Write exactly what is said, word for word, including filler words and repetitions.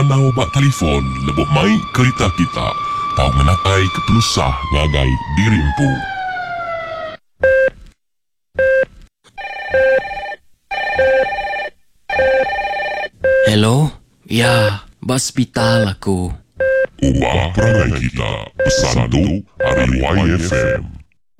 Nanau bak telefon lebih mai kereta kita. Tahu menakai kepelusah ngagai dirimpu. Hello? Ya, hospital aku. Ubah perangai kita. Pesan tu hari Y F M.